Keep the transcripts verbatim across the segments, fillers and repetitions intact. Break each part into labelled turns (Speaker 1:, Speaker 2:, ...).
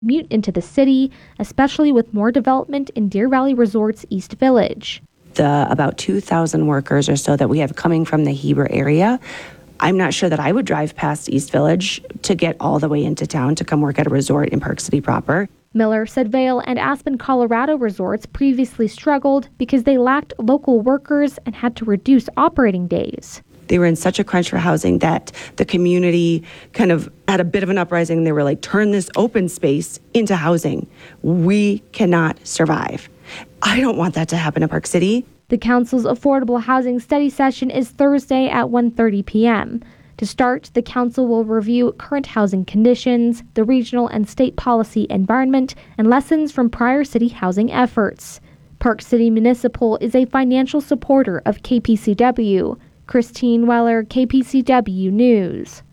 Speaker 1: commute into the city, especially with more development in Deer Valley Resort's East Village.
Speaker 2: The about two thousand workers or so that we have coming from the Heber area, I'm not sure that I would drive past East Village to get all the way into town to come work at a resort in Park City proper.
Speaker 1: Miller said Vail and Aspen, Colorado resorts previously struggled because they lacked local workers and had to reduce operating days.
Speaker 2: They were in such a crunch for housing that the community kind of had a bit of an uprising. They were like, turn this open space into housing. We cannot survive. I don't want that to happen in Park City.
Speaker 1: The council's affordable housing study session is Thursday at one thirty p.m. To start, the council will review current housing conditions, the regional and state policy environment, and lessons from prior city housing efforts. Park City Municipal is a financial supporter of K P C W. Christine Weller, K P C W News.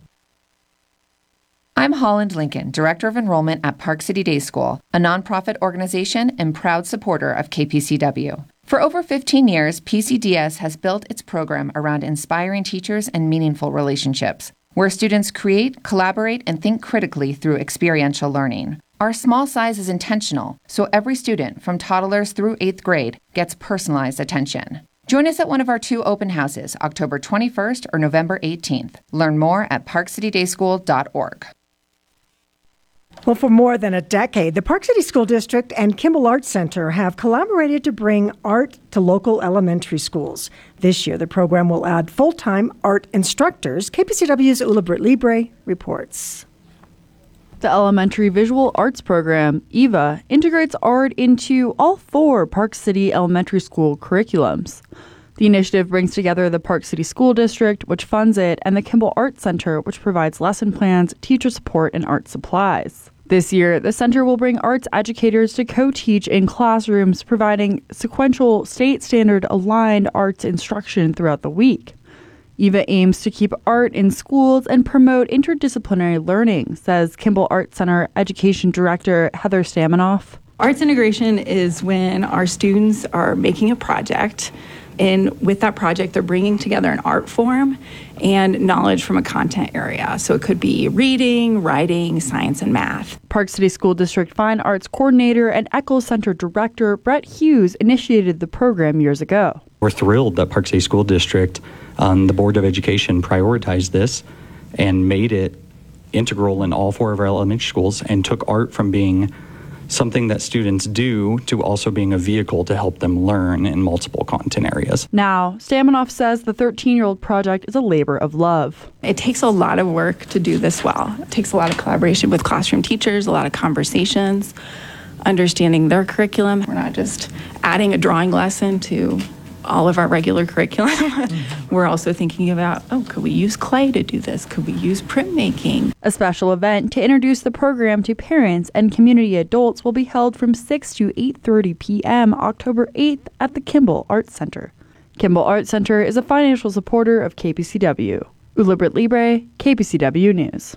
Speaker 3: I'm Holland Lincoln, Director of Enrollment at Park City Day School, a nonprofit organization and proud supporter of K P C W. For over fifteen years, P C D S has built its program around inspiring teachers and meaningful relationships, where students create, collaborate, and think critically through experiential learning. Our small size is intentional, so every student, from toddlers through eighth grade, gets personalized attention. Join us at one of our two open houses, October twenty-first or November eighteenth. Learn more at park city day school dot org.
Speaker 4: Well, for more than a decade, the Park City School District and Kimball Arts Center have collaborated to bring art to local elementary schools. This year, the program will add full-time art instructors. K P C W's Ula Britt Libre reports.
Speaker 5: The Elementary Visual Arts Program, E V A, integrates art into all four Park City Elementary School curriculums. The initiative brings together the Park City School District, which funds it, and the Kimball Arts Center, which provides lesson plans, teacher support, and art supplies. This year, the center will bring arts educators to co-teach in classrooms, providing sequential, state standard-aligned arts instruction throughout the week. E V A aims to keep art in schools and promote interdisciplinary learning, says Kimball Arts Center Education Director Heather Staminoff.
Speaker 6: Arts integration is when our students are making a project, and with that project, they're bringing together an art form and knowledge from a content area. So it could be reading, writing, science, and math.
Speaker 5: Park City School District Fine Arts Coordinator and Eccles Center Director Brett Hughes initiated the program years ago.
Speaker 7: We're thrilled that Park City School District, um, the Board of Education, prioritized this and made it integral in all four of our elementary schools and took art from being something that students do to also being a vehicle to help them learn in multiple content areas.
Speaker 5: Now, Staminoff says the thirteen-year-old project is a labor of love.
Speaker 6: It takes a lot of work to do this well. It takes a lot of collaboration with classroom teachers, a lot of conversations, understanding their curriculum. We're not just adding a drawing lesson to all of our regular curriculum. Mm-hmm. We're also thinking about, oh, could we use clay to do this? Could we use printmaking?
Speaker 5: A special event to introduce the program to parents and community adults will be held from six to eight thirty p.m. October eighth at the Kimball Arts Center. Kimball Arts Center is a financial supporter of K P C W. Ula Britt Libre, K P C W News.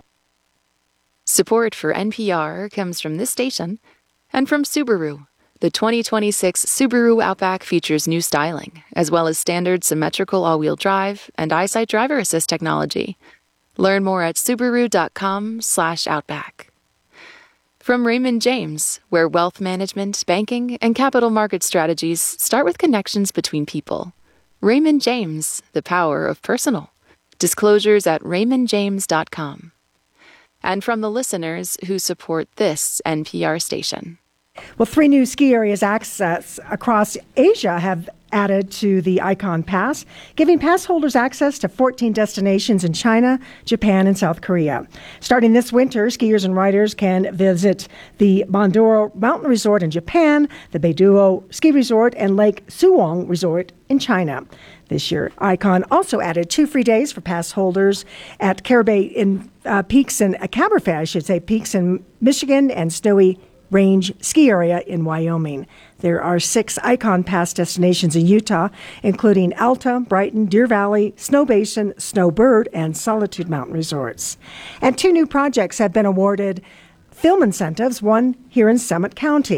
Speaker 8: Support for N P R comes from this station and from Subaru. The twenty twenty-six Subaru Outback features new styling, as well as standard symmetrical all-wheel drive and EyeSight driver assist technology. Learn more at Subaru.com slash Outback. From Raymond James, where wealth management, banking, and capital market strategies start with connections between people. Raymond James, the power of personal. Disclosures at raymond james dot com. And from the listeners who support this N P R station.
Speaker 4: Well, three new ski areas access across Asia have added to the Icon Pass, giving pass holders access to fourteen destinations in China, Japan, and South Korea. Starting this winter, skiers and riders can visit the Mondoro Mountain Resort in Japan, the Beiduo Ski Resort, and Lake Suwong Resort in China. This year, Icon also added two free days for pass holders at Caribay in uh, Peaks in uh, Caberfair, I should say, Peaks in Michigan, and Snowy Range Ski Area in Wyoming. There are six Icon Pass destinations in Utah, including Alta, Brighton, Deer Valley, Snow Basin, Snowbird, and Solitude Mountain Resorts. And two new projects have been awarded film incentives, one here in Summit County.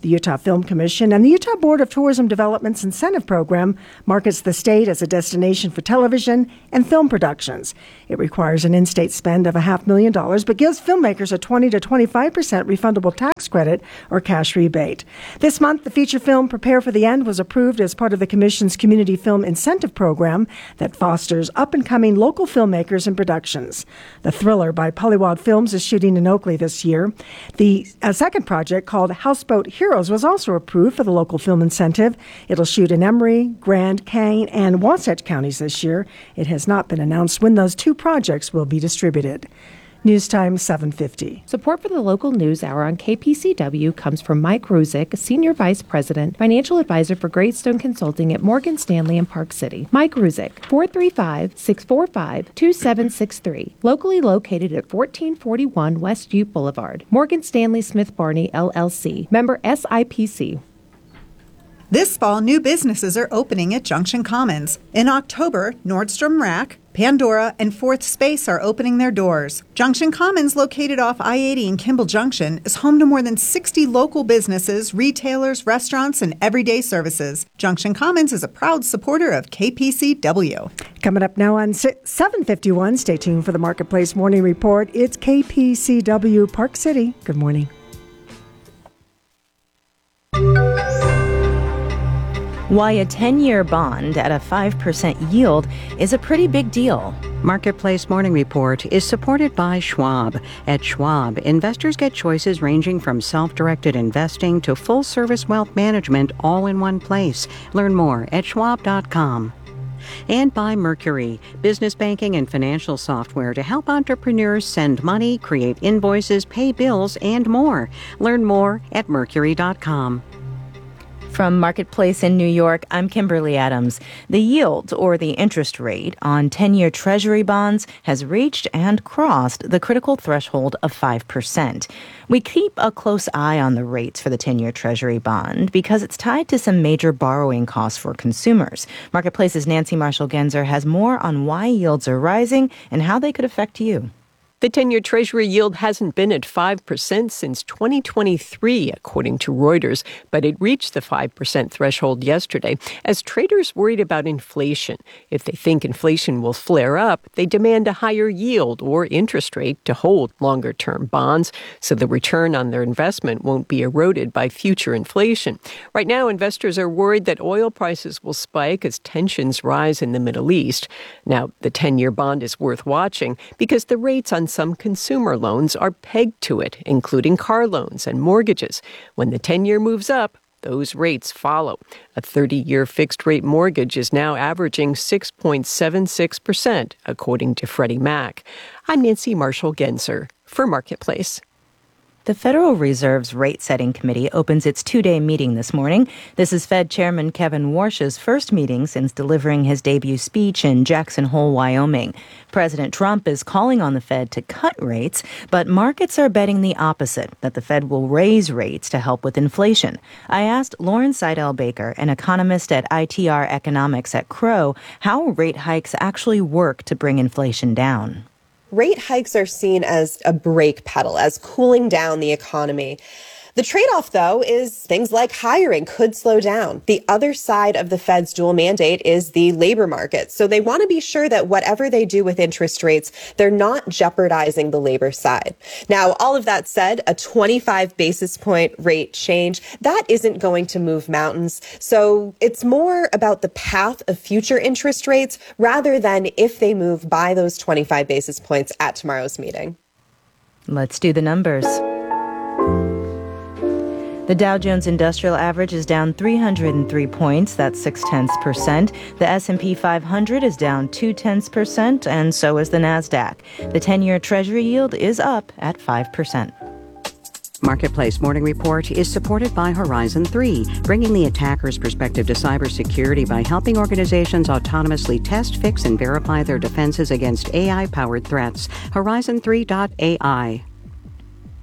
Speaker 4: The Utah Film Commission and the Utah Board of Tourism Development's incentive program markets the state as a destination for television and film productions. It requires an in-state spend of a half million dollars, but gives filmmakers a twenty to twenty-five percent refundable tax credit or cash rebate. This month, the feature film Prepare for the End was approved as part of the Commission's Community Film Incentive Program that fosters up-and-coming local filmmakers and productions. The Thriller by Pollywog Films is shooting in Oakley this year. The uh, second project, called Houseboat Heroes, was also approved for the local film incentive. It'll shoot in Emery, Grand, Kane, and Wasatch counties this year. It has not been announced when those two projects will be distributed. News Time seven fifty.
Speaker 9: Support for the local news hour on K P C W comes from Mike Ruzick, Senior Vice President, Financial Advisor for Greystone Consulting at Morgan Stanley in Park City. Mike Ruzick, four three five, six four five, two seven six three. Locally located at fourteen forty-one West Ute Boulevard. Morgan Stanley Smith Barney, L L C. Member S I P C.
Speaker 10: This fall, new businesses are opening at Junction Commons. In October, Nordstrom Rack, Pandora, and Fourth Space are opening their doors. Junction Commons, located off I eighty in Kimball Junction, is home to more than sixty local businesses, retailers, restaurants, and everyday services. Junction Commons is a proud supporter of K P C W.
Speaker 4: Coming up now on seven fifty-one, stay tuned for the Marketplace Morning Report. It's K P C W Park City. Good morning.
Speaker 11: Why a ten-year bond at a five percent yield is a pretty big deal.
Speaker 12: Marketplace Morning Report is supported by Schwab. At Schwab, investors get choices ranging from self-directed investing to full-service wealth management all in one place. Learn more at schwab dot com. And by Mercury, business banking and financial software to help entrepreneurs send money, create invoices, pay bills, and more. Learn more at mercury dot com.
Speaker 11: From Marketplace in New York, I'm Kimberly Adams. The yield, or the interest rate, on ten-year Treasury bonds has reached and crossed the critical threshold of five percent. We keep a close eye on the rates for the ten-year Treasury bond because it's tied to some major borrowing costs for consumers. Marketplace's Nancy Marshall-Genzer has more on why yields are rising and how they could affect you.
Speaker 13: The ten-year Treasury yield hasn't been at five percent since twenty twenty-three, according to Reuters, but it reached the five percent threshold yesterday as traders worried about inflation. If they think inflation will flare up, they demand a higher yield or interest rate to hold longer-term bonds so the return on their investment won't be eroded by future inflation. Right now, investors are worried that oil prices will spike as tensions rise in the Middle East. Now, the ten-year bond is worth watching because the rates on some consumer loans are pegged to it, including car loans and mortgages. When the ten-year moves up, those rates follow. A thirty-year fixed-rate mortgage is now averaging six point seven six percent, according to Freddie Mac. I'm Nancy Marshall-Genzer for Marketplace.
Speaker 11: The Federal Reserve's rate-setting committee opens its two-day meeting this morning. This is Fed Chairman Kevin Warsh's first meeting since delivering his debut speech in Jackson Hole, Wyoming. President Trump is calling on the Fed to cut rates, but markets are betting the opposite, that the Fed will raise rates to help with inflation. I asked Lauren Seidel-Baker, an economist at I T R Economics at Crow, how rate hikes actually work to bring inflation down.
Speaker 14: Rate hikes are seen as a brake pedal, as cooling down the economy. The trade-off, though, is things like hiring could slow down. The other side of the Fed's dual mandate is the labor market. So they want to be sure that whatever they do with interest rates, they're not jeopardizing the labor side. Now, all of that said, a twenty-five basis point rate change, that isn't going to move mountains. So it's more about the path of future interest rates rather than if they move by those twenty-five basis points at tomorrow's meeting.
Speaker 11: Let's do the numbers. The Dow Jones Industrial Average is down three hundred three points, that's six tenths percent. The S and P five hundred is down two tenths percent, and so is the NASDAQ. The ten-year Treasury yield is up at five percent.
Speaker 12: Marketplace Morning Report is supported by Horizon three, bringing the attacker's perspective to cybersecurity by helping organizations autonomously test, fix, and verify their defenses against A I-powered threats. Horizon three dot A I.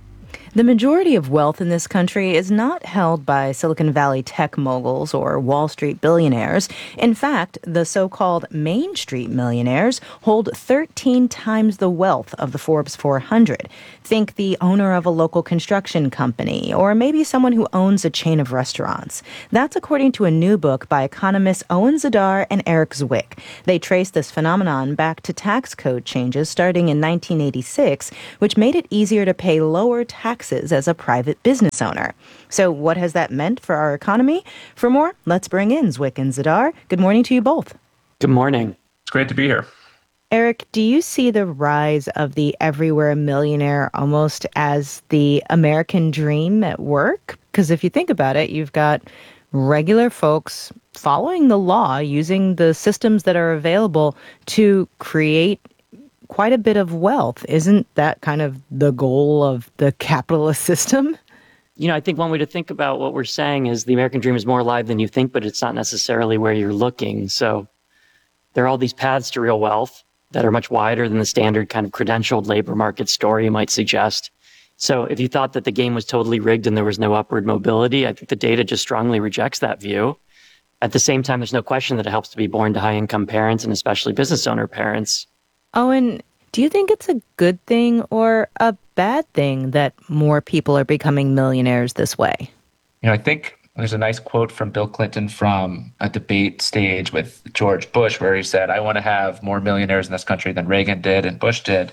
Speaker 11: The majority of wealth in this country is not held by Silicon Valley tech moguls or Wall Street billionaires. In fact, the so-called Main Street millionaires hold thirteen times the wealth of the Forbes four hundred. Think the owner of a local construction company, or maybe someone who owns a chain of restaurants. That's according to a new book by economists Owen Zidar and Eric Zwick. They trace this phenomenon back to tax code changes starting in nineteen eighty-six, which made it easier to pay lower taxes as a private business owner. So what has that meant for our economy? For more, let's bring in Zwick and Zidar. Good morning to you both.
Speaker 15: Good morning. It's great to be here.
Speaker 11: Eric, do you see the rise of the everywhere millionaire almost as the American dream at work? Because if you think about it, you've got regular folks following the law, using the systems that are available to create quite a bit of wealth. Isn't that kind of the goal of the capitalist system?
Speaker 15: You know, I think one way to think about what we're saying is the American dream is more alive than you think, but it's not necessarily where you're looking. So there are all these paths to real wealth that are much wider than the standard kind of credentialed labor market story might suggest. So if you thought that the game was totally rigged and there was no upward mobility, I think the data just strongly rejects that view. At the same time, there's no question that it helps to be born to high-income parents and especially business owner parents.
Speaker 11: Owen, do you think it's a good thing or a bad thing that more people are becoming millionaires this way?
Speaker 16: You know, I think there's a nice quote from Bill Clinton from a debate stage with George Bush where he said, I want to have more millionaires in this country than Reagan did and Bush did.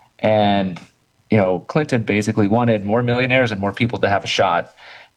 Speaker 16: And, you know, Clinton basically wanted more millionaires and more people to have a shot.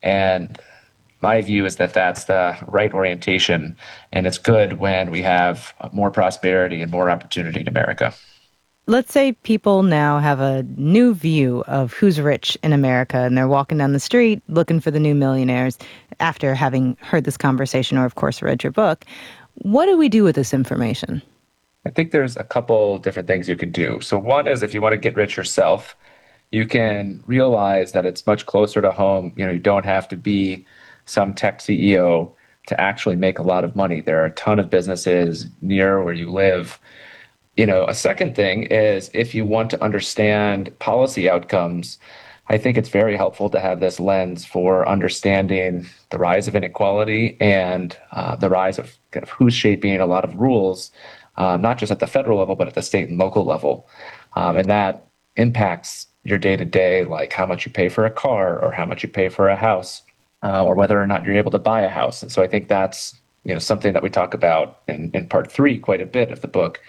Speaker 16: And my view is that that's the right orientation. And it's good when we have more prosperity and more opportunity in America.
Speaker 11: Let's say people now have a new view of who's rich in America and they're walking down the street looking for the new millionaires after having heard this conversation or, of course, read your book. What do we do with this information?
Speaker 16: I think there's a couple different things you can do. So one is if you want to get rich yourself, you can realize that it's much closer to home. You know, you don't have to be some tech C E O to actually make a lot of money. There are a ton of businesses near where you live. You know, a second thing is if you want to understand policy outcomes, I think it's very helpful to have this lens for understanding the rise of inequality and uh, the rise of, kind of who's shaping a lot of rules, uh, not just at the federal level, but at the state and local level. Um, and that impacts your day-to-day, like how much you pay for a car or how much you pay for a house, uh, or whether or not you're able to buy a house. And so I think that's, you know, something that we talk about in, in part three quite a bit of the book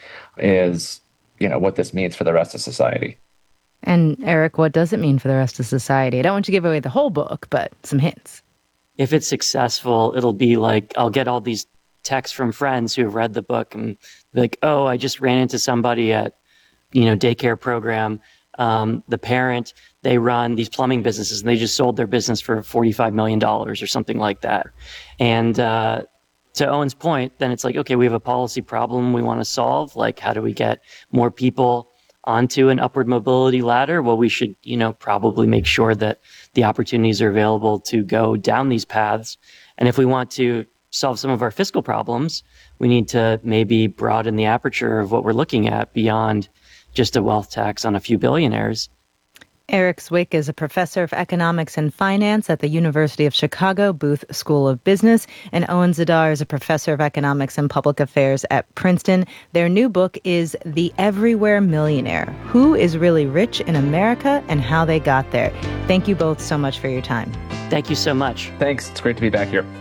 Speaker 16: is, you know, what this means for the rest of society.
Speaker 11: And Eric, what does it mean for the rest of society? I don't want you to give away the whole book, but some hints.
Speaker 15: If it's successful, it'll be like, I'll get all these texts from friends who have read the book and be like, oh, I just ran into somebody at, you know, daycare program. Um, the parent, they run these plumbing businesses and they just sold their business for forty-five million dollars or something like that. And, uh, to Owen's point, then it's like, okay, we have a policy problem we want to solve. Like, how do we get more people onto an upward mobility ladder? Well, we should, you know, probably make sure that the opportunities are available to go down these paths. And if we want to solve some of our fiscal problems, we need to maybe broaden the aperture of what we're looking at beyond just a wealth tax on a few billionaires.
Speaker 11: Eric Zwick is a professor of economics and finance at the University of Chicago Booth School of Business, and Owen Zidar is a professor of economics and public affairs at Princeton. Their new book is The Everywhere Millionaire: Who is Really Rich in America and How They Got There. Thank you both so much for your time.
Speaker 15: Thank you so much.
Speaker 16: Thanks. It's great to be back here.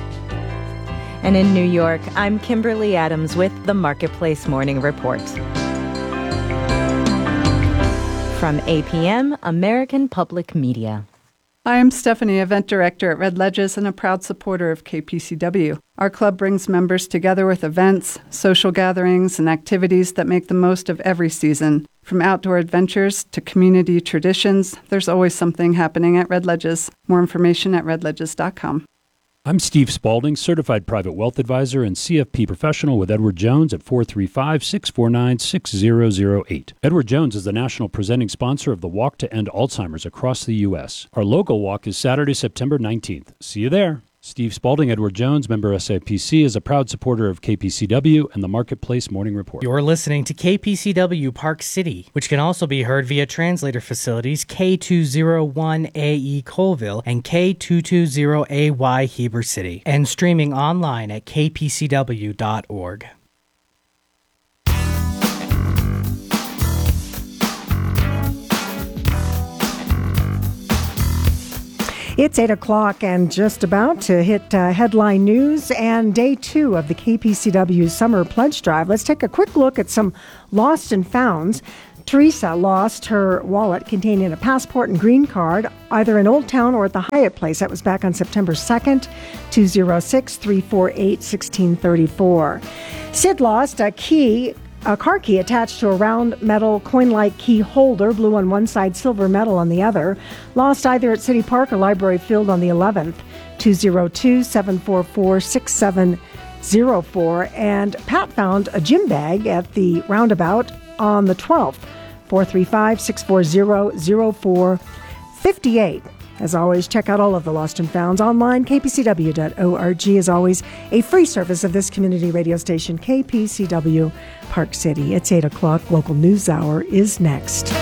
Speaker 11: And in New York, I'm Kimberly Adams with the Marketplace Morning Report. From A P M, American Public Media.
Speaker 17: I am Stephanie, Event Director at Red Ledges and a proud supporter of K P C W. Our club brings members together with events, social gatherings, and activities that make the most of every season. From outdoor adventures to community traditions, there's always something happening at Red Ledges. More information at red ledges dot com.
Speaker 18: I'm Steve Spalding, Certified Private Wealth Advisor and C F P Professional with Edward Jones at four three five, six four nine, six zero zero eight. Edward Jones is the national presenting sponsor of the Walk to End Alzheimer's across the U S. Our local walk is Saturday, September nineteenth. See you there. Steve Spalding, Edward Jones, member S I P C, is a proud supporter of K P C W and the Marketplace Morning Report.
Speaker 19: You're listening to K P C W Park City, which can also be heard via translator facilities K two oh one A E Colville and K two twenty A Y Heber City, and streaming online at k p c w dot org.
Speaker 4: It's eight o'clock and just about to hit uh, headline news and day two of the K P C W Summer Pledge Drive. Let's take a quick look at some lost and founds. Teresa lost her wallet containing a passport and green card, either in Old Town or at the Hyatt Place. That was back on September second, two oh six, three four eight, one six three four. Sid lost a key, a car key attached to a round metal coin-like key holder, blue on one side, silver metal on the other. Lost either at City Park or Library Field on the eleventh, two oh two, seven four four, six seven oh four. And Pat found a gym bag at the roundabout on the twelfth, four three five, six four zero, zero four five eight. As always, check out all of the lost and founds online, k p c w dot org. As always, a free service of this community radio station, K P C W Park City. It's eight o'clock. Local News Hour is next.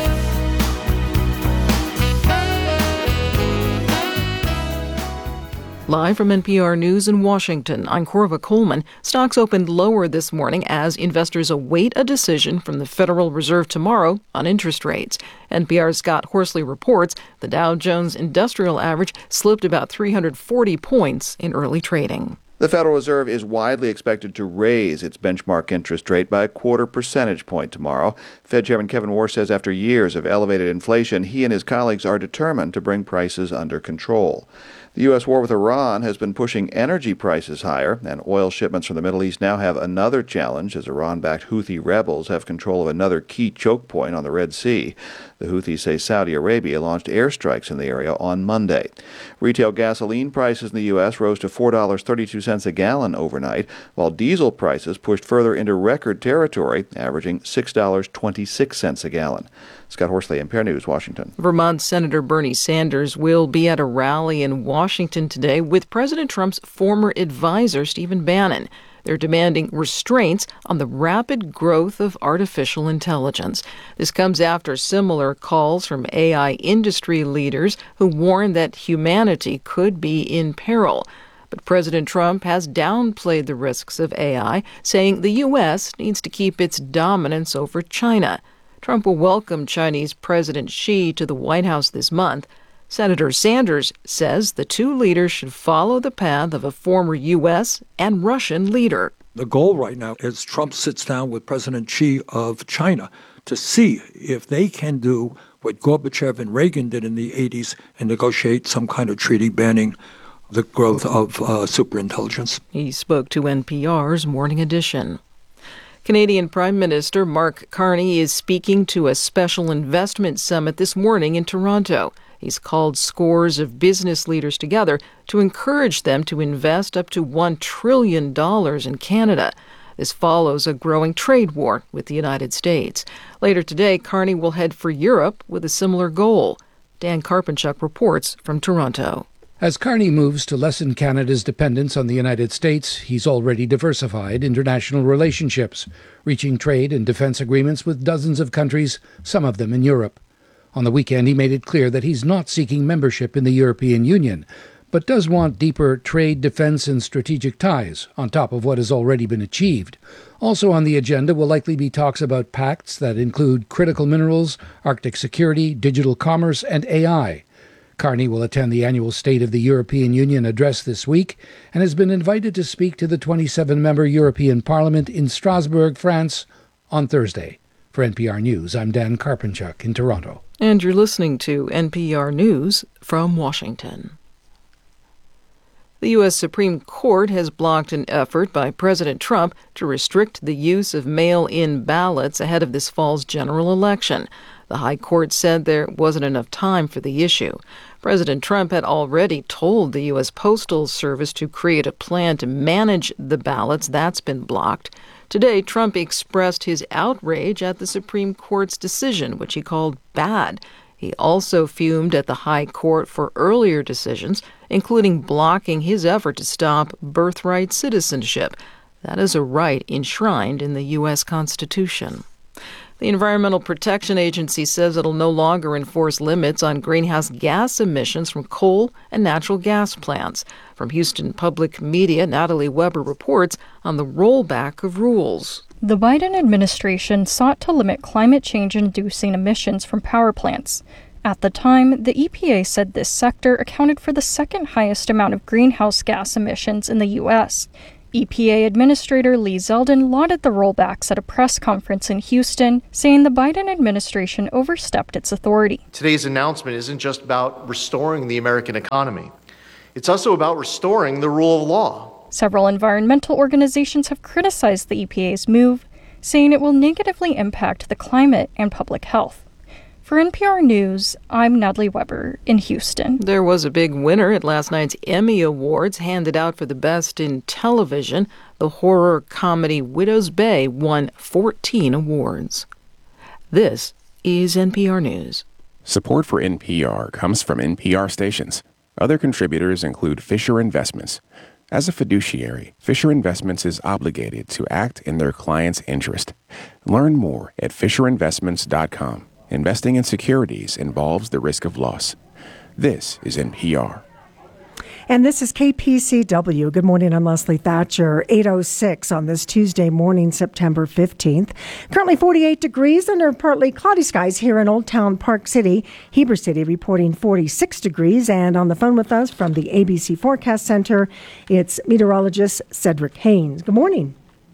Speaker 20: Live from N P R News in Washington, I'm Corva Coleman. Stocks opened lower this morning as investors await a decision from the Federal Reserve tomorrow on interest rates. N P R's Scott Horsley reports the Dow Jones Industrial Average slipped about three hundred forty points in early trading.
Speaker 21: The Federal Reserve is widely expected to raise its benchmark interest rate by a quarter percentage point tomorrow. Fed Chairman Kevin Warsh says after years of elevated inflation, he and his colleagues are determined to bring prices under control. The U S war with Iran has been pushing energy prices higher, and oil shipments from the Middle East now have another challenge as Iran-backed Houthi rebels have control of another key choke point on the Red Sea. The Houthis say Saudi Arabia launched airstrikes in the area on Monday. Retail gasoline prices in the U S rose to four dollars and thirty-two cents a gallon overnight, while diesel prices pushed further into record territory, averaging six dollars and twenty-six cents a gallon. Scott Horsley, N P R News, Washington.
Speaker 20: Vermont Senator Bernie Sanders will be at a rally in Washington today with President Trump's former advisor, Stephen Bannon. They're demanding restraints on the rapid growth of artificial intelligence. This comes after similar calls from A I industry leaders who warn that humanity could be in peril. But President Trump has downplayed the risks of A I, saying the U S needs to keep its dominance over China. Trump will welcome Chinese President Xi to the White House this month. Senator Sanders says the two leaders should follow the path of a former U S and Russian leader.
Speaker 22: The goal right now is Trump sits down with President Xi of China to see if they can do what Gorbachev and Reagan did in the eighties and negotiate some kind of treaty banning the growth of uh, superintelligence.
Speaker 20: He spoke to N P R's Morning Edition. Canadian Prime Minister Mark Carney is speaking to a special investment summit this morning in Toronto. He's called scores of business leaders together to encourage them to invest up to one trillion dollars in Canada. This follows a growing trade war with the United States. Later today, Carney will head for Europe with a similar goal. Dan Karpenchuk reports from Toronto.
Speaker 23: As Carney moves to lessen Canada's dependence on the United States, he's already diversified international relationships, reaching trade and defense agreements with dozens of countries, some of them in Europe. On the weekend, he made it clear that he's not seeking membership in the European Union, but does want deeper trade, defense, and strategic ties, on top of what has already been achieved. Also on the agenda will likely be talks about pacts that include critical minerals, Arctic security, digital commerce, and A I. Carney will attend the annual State of the European Union address this week and has been invited to speak to the twenty-seven member European Parliament in Strasbourg, France, on Thursday. For N P R News, I'm Dan Karpenchuk in Toronto.
Speaker 20: And you're listening to N P R News from Washington. The U S Supreme Court has blocked an effort by President Trump to restrict the use of mail-in ballots ahead of this fall's general election. The High Court said there wasn't enough time for the issue. President Trump had already told the U S Postal Service to create a plan to manage the ballots. That's been blocked. Today, Trump expressed his outrage at the Supreme Court's decision, which he called bad. He also fumed at the High Court for earlier decisions, including blocking his effort to stop birthright citizenship. That is a right enshrined in the U S Constitution. The Environmental Protection Agency says it'll no longer enforce limits on greenhouse gas emissions from coal and natural gas plants. From Houston Public Media, Natalie Weber reports on the rollback of rules.
Speaker 1: The Biden administration sought to limit climate change-inducing emissions from power plants. At the time, the E P A said this sector accounted for the second highest amount of greenhouse gas emissions in the U S E P A Administrator Lee Zeldin lauded the rollbacks at a press conference in Houston, saying the Biden administration overstepped its authority.
Speaker 2: Today's announcement isn't just about restoring the American economy. It's also about restoring the rule of law.
Speaker 1: Several environmental organizations have criticized the E P A's move, saying it will negatively impact the climate and public health. For N P R News, I'm Natalie Weber in Houston.
Speaker 20: There was a big winner at last night's Emmy Awards handed out for the best in television. The horror comedy Widow's Bay won fourteen awards. This is N P R News.
Speaker 3: Support for N P R comes from N P R stations. Other contributors include Fisher Investments. As a fiduciary, Fisher Investments is obligated to act in their client's interest. Learn more at fisher investments dot com. Investing in securities involves the risk of loss. This is N P R.
Speaker 4: And this is K P C W. Good morning, I'm Leslie Thatcher. eight oh six on this Tuesday morning, September fifteenth. Currently forty-eight degrees under partly cloudy skies here in Old Town Park City. Heber City reporting forty-six degrees. And on the phone with us from the A B C Forecast Center, it's meteorologist Cedric Haynes. Good morning.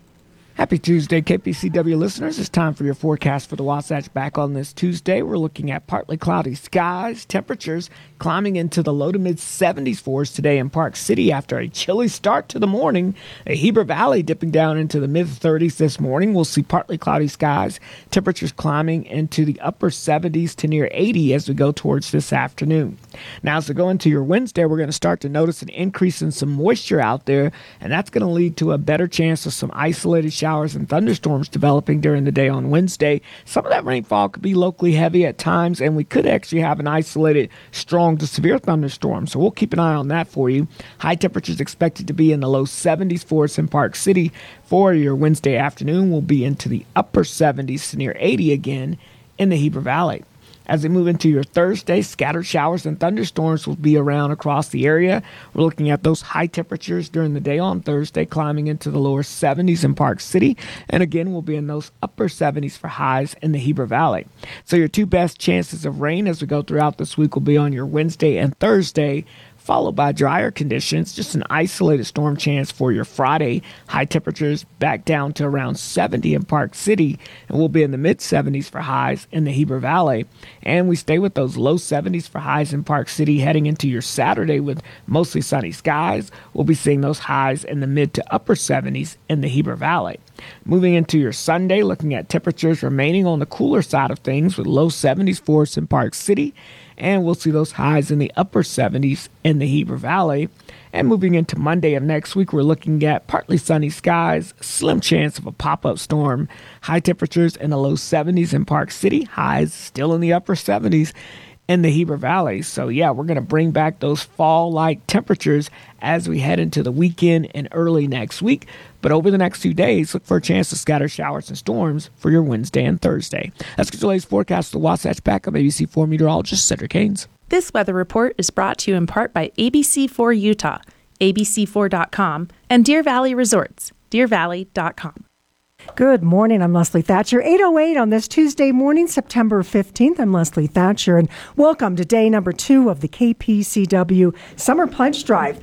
Speaker 24: Happy Tuesday, K P C W listeners. It's time for your forecast for the Wasatch back on this Tuesday. We're looking at partly cloudy skies, temperatures climbing into the low to mid seventies for us today in Park City after a chilly start to the morning. The Heber Valley dipping down into the mid thirties this morning. We'll see partly cloudy skies, temperatures climbing into the upper seventies to near eighty as we go towards this afternoon. Now, as we go into your Wednesday, we're going to start to notice an increase in some moisture out there, and that's going to lead to a better chance of some isolated showers and thunderstorms developing during the day on Wednesday. Some of that rainfall could be locally heavy at times, and we could actually have an isolated strong to severe thunderstorm. So we'll keep an eye on that for you. High temperatures expected to be in the low seventies for us in Park City. For your Wednesday afternoon, we'll be into the upper seventies to near eighty again in the Heber Valley. As we move into your Thursday, scattered showers and thunderstorms will be around across the area. We're looking at those high temperatures during the day on Thursday, climbing into the lower seventies in Park City. And again, we'll be in those upper seventies for highs in the Heber Valley. So your two best chances of rain as we go throughout this week will be on your Wednesday and Thursday, followed by drier conditions, just an isolated storm chance for your Friday. High temperatures back down to around seventy in Park City, and we'll be in the mid seventies for highs in the Heber Valley. And we stay with those low seventies for highs in Park City heading into your Saturday with mostly sunny skies. We'll be seeing those highs in the mid to upper seventies in the Heber Valley. Moving into your Sunday, looking at temperatures remaining on the cooler side of things with low seventies for us in Park City. And we'll see those highs in the upper seventies in the Heber Valley. And moving into Monday of next week, we're looking at partly sunny skies, slim chance of a pop-up storm. High temperatures in the low seventies in Park City, highs still in the upper seventies in the Heber Valley. So yeah, we're going to bring back those fall-like temperatures as we head into the weekend and early next week. But over the next few days, look for a chance to scatter showers and storms for your Wednesday and Thursday. That's your latest forecast for the Wasatch back of A B C four meteorologist Cedric Haynes.
Speaker 25: This weather report is brought to you in part by A B C four Utah, A B C four dot com, and Deer Valley Resorts, deer valley dot com.
Speaker 4: Good morning, I'm Leslie Thatcher. eight oh eight on this Tuesday morning, September fifteenth. I'm Leslie Thatcher, and welcome to day number two of the K P C W Summer Pledge Drive.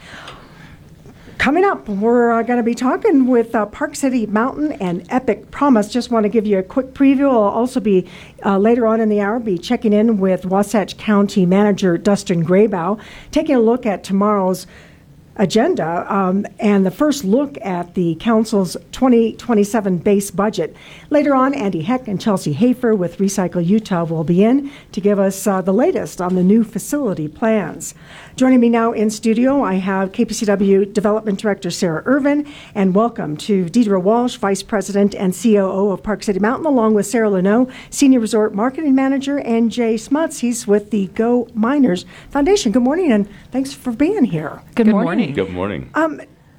Speaker 4: Coming up, we're uh, going to be talking with uh, Park City Mountain and Epic Promise. Just want to give you a quick preview. I'll also be, uh, later on in the hour, be checking in with Wasatch County Manager Dustin Graybow, taking a look at tomorrow's agenda um, and the first look at the council's twenty twenty-seven base budget. Later on, Andy Heck and Chelsea Hafer with Recycle Utah will be in to give us uh, the latest on the new facility plans. Joining me now in studio, I have K P C W Development Director Sarah Irvin, and welcome to Deidre Walsh, Vice President and C O O of Park City Mountain, along with Sarah Leno, Senior Resort Marketing Manager, and Jay Smuts. He's with the Go Miners Foundation. Good morning, and thanks for being here.
Speaker 5: Good, Good morning. morning.
Speaker 6: Good morning.
Speaker 4: Um,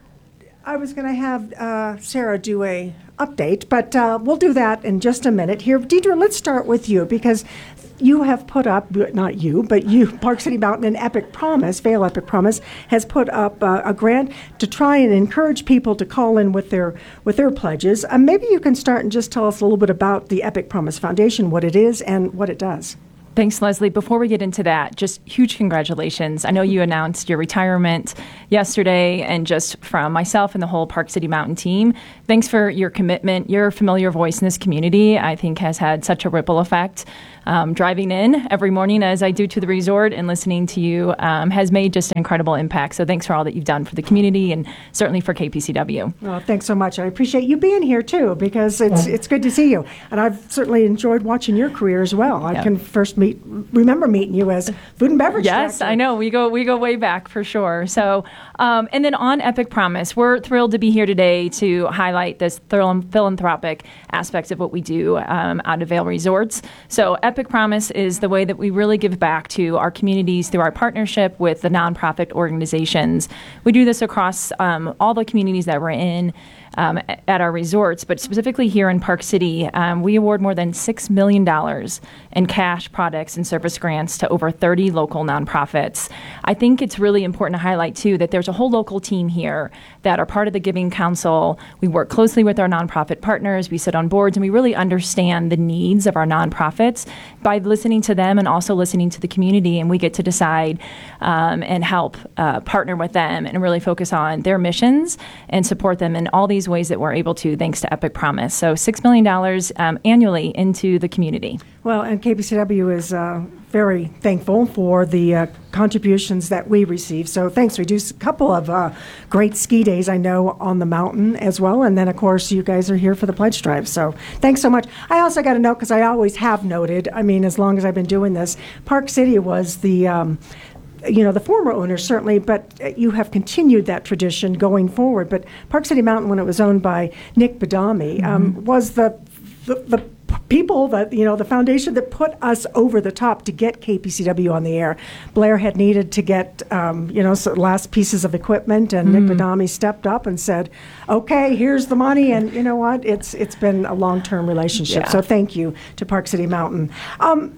Speaker 4: I was going to have uh, Sarah do a update, but uh, we'll do that in just a minute here. Deidre, let's start with you, because you have put up, not you, but you, Park City Mountain and Epic Promise, Vail Epic Promise, has put up uh, a grant to try and encourage people to call in with their with their pledges. Uh, maybe you can start and just tell us a little bit about the Epic Promise Foundation, what it is and what it does.
Speaker 5: Thanks, Leslie. Before we get into that, just huge congratulations. I know you announced your retirement yesterday, and just from myself and the whole Park City Mountain team, thanks for your commitment. Your familiar voice in this community, I think, has had such a ripple effect. Um, driving in every morning as I do to the resort and listening to you um, has made just an incredible impact. So thanks for all that you've done for the community and certainly for K P C W.
Speaker 4: Well, thanks so much. I appreciate you being here too, because it's it's good to see you. And I've certainly enjoyed watching your career as well. I yep. can first meet, remember meeting you as food and beverage
Speaker 5: Yes,
Speaker 4: director.
Speaker 5: I know. We go we go way back for sure. So, um, and then on Epic Promise, we're thrilled to be here today to highlight this philanthropic aspects of what we do um, out of Vail Resorts. So Epic Promise is the way that we really give back to our communities through our partnership with the nonprofit organizations. We do this across um, all the communities that we're in um, at our resorts, but specifically here in Park City, um, we award more than six million dollars in cash, products, and service grants to over thirty local nonprofits. I think it's really important to highlight, too, that there's a whole local team here that are part of the Giving Council. We work closely with our nonprofit partners. We sit on boards, and we really understand the needs of our nonprofits by listening to them and also listening to the community, and we get to decide um, and help uh, partner with them and really focus on their missions and support them in all these ways that we're able to, thanks to Epic Promise. So six million dollars um, annually into the community.
Speaker 4: Well, and K P C W is uh, very thankful for the uh, contributions that we receive. So thanks. We do a couple of uh, great ski days, I know, on the mountain as well. And then, of course, you guys are here for the pledge drive. So thanks so much. I also got to note, because I always have noted, I mean, as long as I've been doing this, Park City was the um, you know, the former owners certainly, but you have continued that tradition going forward. But Park City Mountain, when it was owned by Nick Badami, mm-hmm. um, was the, the the people that, you know, the foundation that put us over the top to get K P C W on the air. Blair had needed to get, um, you know, so last pieces of equipment, and mm-hmm. Nick Badami stepped up and said, okay, here's the money. And you know what? It's It's been a long-term relationship. Yeah. So thank you to Park City Mountain. Um,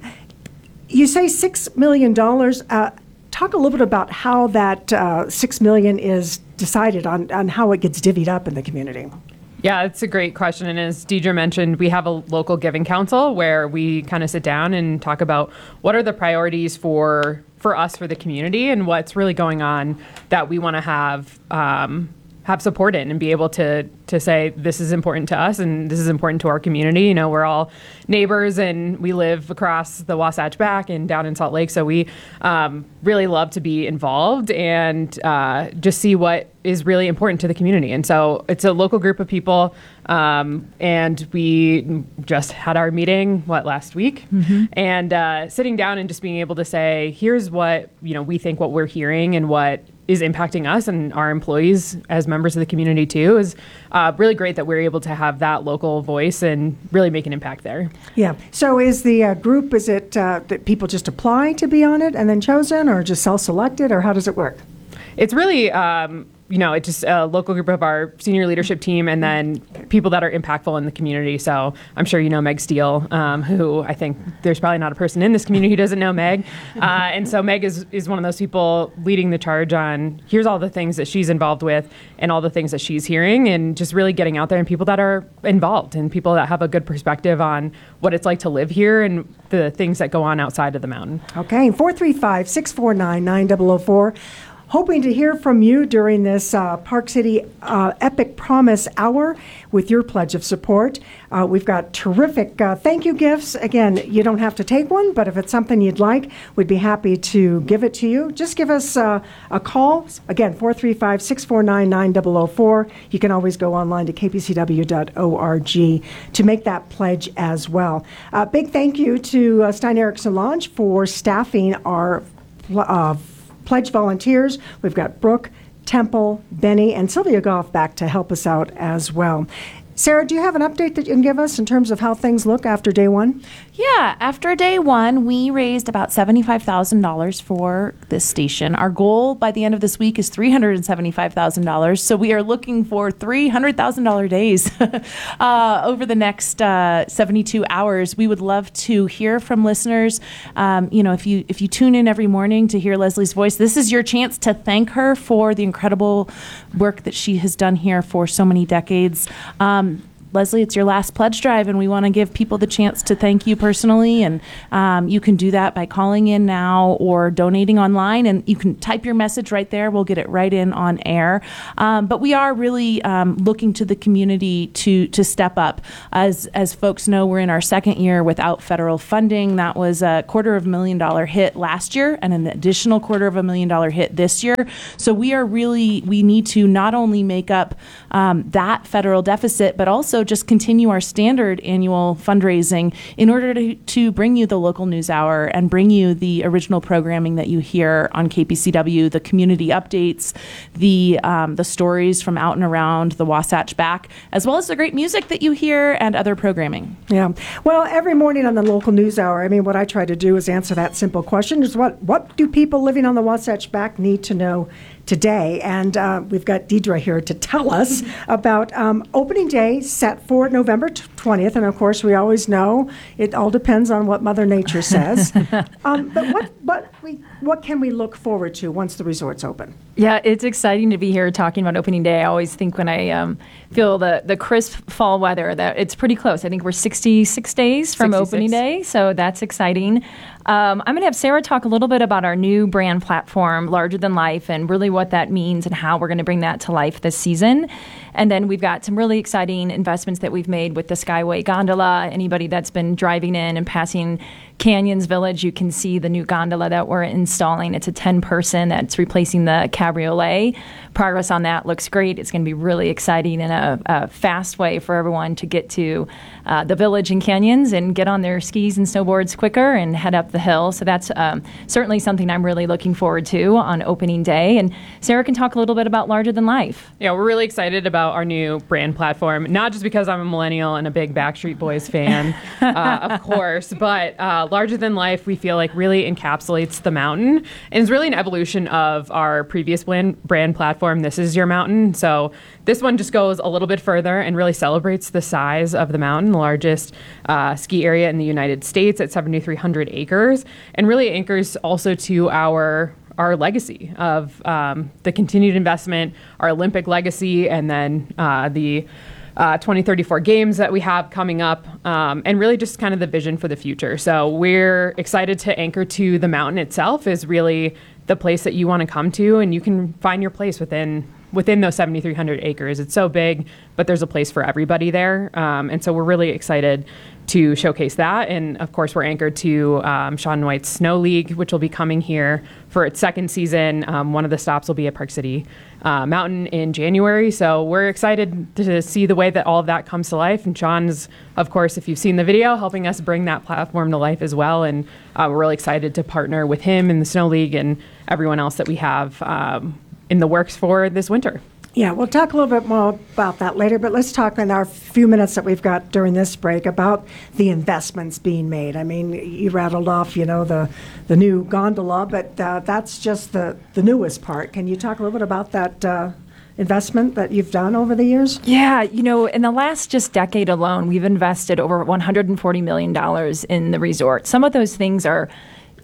Speaker 4: you say six million dollars. Uh, Talk a little bit about how that uh, six million is decided on, on how it gets divvied up in the community.
Speaker 7: Yeah, it's a great question. And as Deidre mentioned, we have a local giving council where we kind of sit down and talk about what are the priorities for for us, for the community, and what's really going on that we want to have um, have support in and be able to to say this is important to us and this is important to our community. You know, we're all neighbors and we live across the Wasatch Back and down in Salt Lake, so we um, really love to be involved and uh, just see what is really important to the community. And so it's a local group of people, um, and we just had our meeting, what, last week? Mm-hmm. And uh, sitting down and just being able to say, here's what, you know, we think what we're hearing and what is impacting us and our employees as members of the community too, is uh, really great that we're able to have that local voice and really make an impact there.
Speaker 4: Yeah. So is the uh, group, is it uh, that people just apply to be on it and then chosen, or just self-selected, or how does it work?
Speaker 7: It's really, um, you know, it's just a local group of our senior leadership team and then people that are impactful in the community. So I'm sure you know Meg Steele, um, who I think there's probably not a person in this community who doesn't know Meg. Uh, and so Meg is, is one of those people leading the charge on here's all the things that she's involved with and all the things that she's hearing, and just really getting out there and people that are involved and people that have a good perspective on what it's like to live here and the things that go on outside of the mountain.
Speaker 4: Okay. four three five, six four nine, nine zero zero four. hoping to hear from you during this uh, Park City uh, Epic Promise Hour with your pledge of support. Uh, we've got terrific uh, thank you gifts. Again, you don't have to take one, but if it's something you'd like, we'd be happy to give it to you. Just give us uh, a call. Again, four three five, six four nine, nine zero zero four. You can always go online to k p c w dot org to make that pledge as well. Uh, big thank you to uh, Stein Eriksen Lodge for staffing our uh, pledge volunteers. We've got Brooke, Temple, Benny, and Sylvia Goff back to help us out as well. Sarah, do you have an update that you can give us in terms of how things look after day one?
Speaker 25: Yeah, after day one, we raised about seventy-five thousand dollars for this station. Our goal by the end of this week is three hundred seventy-five thousand dollars. So we are looking for three hundred thousand dollars days uh, over the next uh, seventy-two hours. We would love to hear from listeners. Um, you know, if you if you tune in every morning to hear Leslie's voice, this is your chance to thank her for the incredible work that she has done here for so many decades. Um, Leslie, it's your last pledge drive, and we want to give people the chance to thank you personally. And um, you can do that by calling in now or donating online. And you can type your message right there. We'll get it right in on air. Um, but we are really um, looking to the community to to step up. As as folks know, we're in our second year without federal funding. That was a quarter of a million dollar hit last year and an additional quarter of a million dollar hit this year. So we are really, we need to not only make up um, that federal deficit, but also just continue our standard annual fundraising in order to, to bring you the local news hour and bring you the original programming that you hear on K P C W, the community updates, the um, the stories from out and around the Wasatch Back, as well as the great music that you hear and other programming.
Speaker 4: Yeah. Well, every morning on the local news hour, I mean, what I try to do is answer that simple question: is what what do people living on the Wasatch Back need to know today? And uh, we've got Deidre here to tell us about um, opening day set for November twentieth. And of course, we always know it all depends on what Mother Nature says. um, but what what we what can we look forward to once the resort's open?
Speaker 5: Yeah, it's exciting to be here talking about opening day. I always think when I um, feel the, the crisp fall weather that it's pretty close. I think we're sixty-six days from
Speaker 7: sixty-six
Speaker 5: opening day, so that's exciting. Um, I'm going to have Sarah talk a little bit about our new brand platform, Larger Than Life, and really what that means and how we're going to bring that to life this season. And then we've got some really exciting investments that we've made with the Skyway Gondola. Anybody that's been driving in and passing Canyons Village, you can see the new gondola that we're installing. It's a ten-person that's replacing the cabriolet. Progress on that looks great. It's going to be really exciting and a, a fast way for everyone to get to uh, the village and canyons and get on their skis and snowboards quicker and head up the hill. So that's um, certainly something I'm really looking forward to on opening day. And Sarah can talk a little bit about Larger Than Life.
Speaker 7: Yeah, we're really excited about our new brand platform, not just because I'm a millennial and a big Backstreet Boys fan, uh, of course, but uh, Larger Than Life, we feel like really encapsulates the mountain and is really an evolution of our previous brand, brand platform, This Is Your Mountain. So this one just goes a little bit further and really celebrates the size of the mountain, the largest uh, ski area in the United States at seven thousand three hundred acres, and really anchors also to our our legacy of um, the continued investment, our Olympic legacy, and then uh, the uh, twenty thirty-four games that we have coming up, um, and really just kind of the vision for the future. So we're excited to anchor to the mountain itself is really the place that you want to come to, and you can find your place within within those seven thousand three hundred acres. It's so big, but there's a place for everybody there. Um, and so we're really excited to showcase that. And of course, we're anchored to um, Shaun White's Snow League, which will be coming here for its second season. Um, one of the stops will be at Park City uh, Mountain in January. So we're excited to see the way that all of that comes to life. And Shaun's, of course, if you've seen the video, helping us bring that platform to life as well. And uh, we're really excited to partner with him in the Snow League and everyone else that we have um, in the works for this winter.
Speaker 4: Yeah, we'll talk a little bit more about that later, but let's talk in our few minutes that we've got during this break about the investments being made. I mean, you rattled off, you know, the the new gondola, but uh, that's just the, the newest part. Can you talk a little bit about that uh, investment that you've done over the years?
Speaker 5: Yeah, you know, in the last just decade alone, we've invested over one hundred forty million dollars in the resort. Some of those things are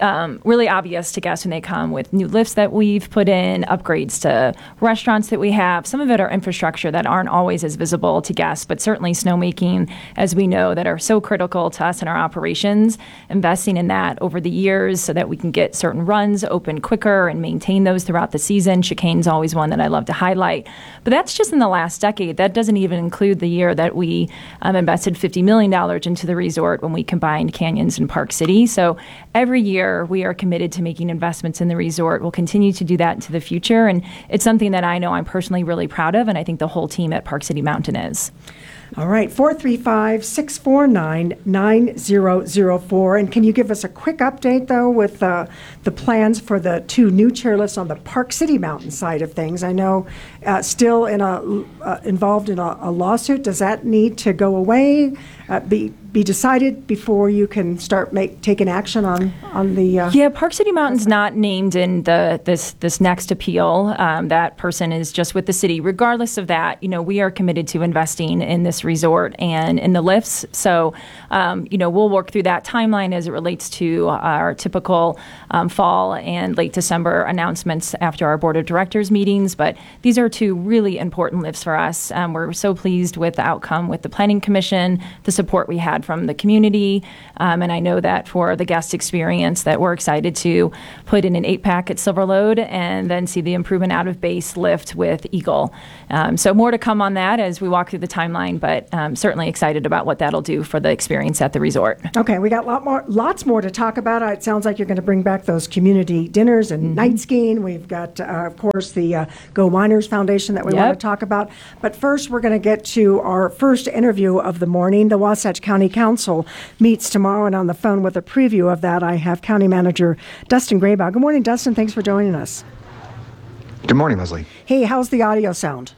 Speaker 5: um, really obvious to guests when they come with new lifts that we've put in, upgrades to restaurants that we have. Some of it are infrastructure that aren't always as visible to guests, but certainly snowmaking, as we know, that are so critical to us in our operations, investing in that over the years so that we can get certain runs open quicker and maintain those throughout the season. Chicane's always one that I love to highlight. But that's just in the last decade. That doesn't even include the year that we um, invested fifty million dollars into the resort when we combined Canyons and Park City. So every year we are committed to making investments in the resort. We'll continue to do that into the future. And it's something that I know I'm personally really proud of, and I think the whole team at Park City Mountain is.
Speaker 4: All right, four three five, six four nine, nine zero zero four. And can you give us a quick update, though, with uh, the plans for the two new chairlifts on the Park City Mountain side of things? I know uh, still in a uh, involved in a, a lawsuit. Does that need to go away, uh, be be decided before you can start make taking action on on the? Uh,
Speaker 5: yeah, Park City Mountain's not named in the this this next appeal. Um, that person is just with the city. Regardless of that, you know, we are committed to investing in this resort and in the lifts. So, um, you know, we'll work through that timeline as it relates to our typical um, fall and late December announcements after our board of directors meetings. But these are two really important lifts for us. Um, we're so pleased with the outcome with the Planning Commission, the support we had from the community. Um, and I know that for the guest experience that we're excited to put in an eight pack at Silverlode and then see the improvement out of base lift with Eagle. Um, so more to come on that as we walk through the timeline, but um, certainly excited about what that'll do for the experience at the resort.
Speaker 4: Okay, we got a lot more, lots more to talk about. It sounds like you're going to bring back those community dinners and mm-hmm. night skiing. We've got, uh, of course, the uh, Go Miners Foundation that we yep. want to talk about. But first, we're going to get to our first interview of the morning. The Wasatch County Council meets tomorrow, and on the phone with a preview of that, I have County Manager Dustin Graybaugh. Good morning, Dustin. Thanks for joining us.
Speaker 6: Good morning, Leslie.
Speaker 4: Hey, how's the audio sound?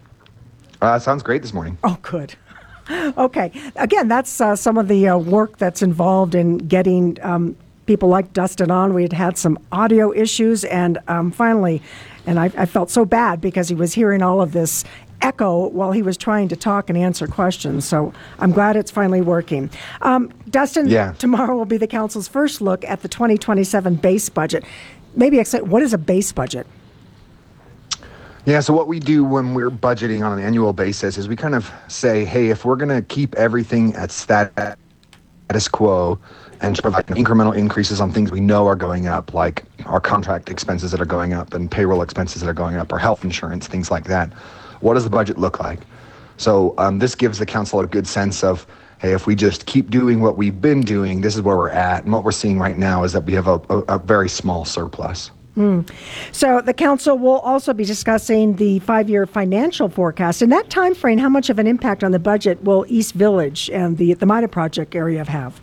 Speaker 6: Uh, sounds great this morning.
Speaker 4: Oh, good. Okay. Again, that's uh, some of the uh, work that's involved in getting um, people like Dustin on. We had had some audio issues, and um, finally, and I, I felt so bad because he was hearing all of this echo while he was trying to talk and answer questions. So I'm glad it's finally working. Um, Dustin,
Speaker 6: yeah.
Speaker 4: tomorrow will be the council's first look at the twenty twenty-seven base budget. Maybe explain, what is a base budget?
Speaker 6: Yeah, so what we do when we're budgeting on an annual basis is we kind of say, hey, if we're going to keep everything at status quo and provide incremental increases on things we know are going up, like our contract expenses that are going up and payroll expenses that are going up, or health insurance, things like that, what does the budget look like? So um, this gives the council a good sense of, hey, if we just keep doing what we've been doing, this is where we're at. And what we're seeing right now is that we have a, a, a very small surplus.
Speaker 4: Mm. So the council will also be discussing the five-year financial forecast. In that time frame, how much of an impact on the budget will East Village and the, the MIDA project area have?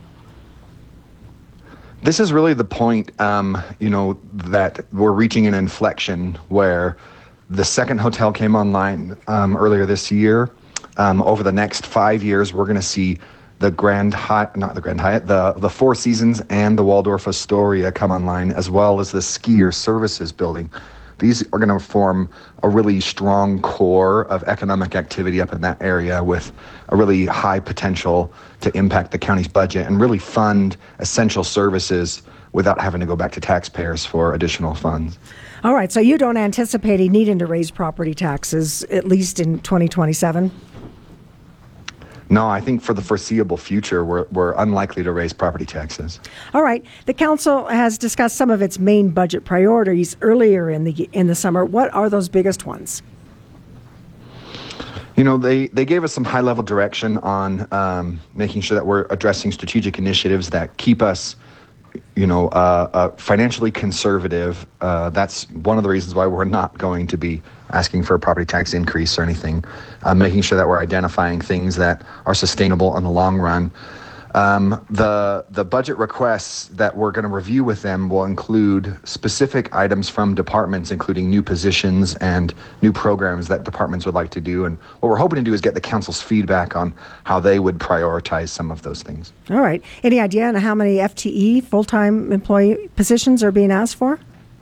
Speaker 6: This is really the point, um, you know, that we're reaching an inflection where the second hotel came online um, earlier this year. Um, over the next five years, we're going to see the Grand Hyatt, not the Grand Hyatt, the, the Four Seasons and the Waldorf Astoria come online, as well as the skier services building. These are going to form a really strong core of economic activity up in that area with a really high potential to impact the county's budget and really fund essential services without having to go back to taxpayers for additional funds.
Speaker 4: All right, so you don't anticipate needing to raise property taxes, at least in twenty twenty-seven?
Speaker 6: No, I think for the foreseeable future, we're, we're unlikely to raise property taxes.
Speaker 4: All right. The council has discussed some of its main budget priorities earlier in the in the summer. What are those biggest ones?
Speaker 6: You know, they, they gave us some high-level direction on um, making sure that we're addressing strategic initiatives that keep us, you know, uh, uh, financially conservative. Uh, that's one of the reasons why we're not going to be asking for a property tax increase or anything, uh, making sure that we're identifying things that are sustainable in the long run. Um, the the budget requests that we're going to review with them will include specific items from departments, including new positions and new programs that departments would like to do. And what we're hoping to do is get the council's feedback on how they would prioritize some of those things.
Speaker 4: All right. Any idea on how many F T E, full-time employee positions, are being asked for?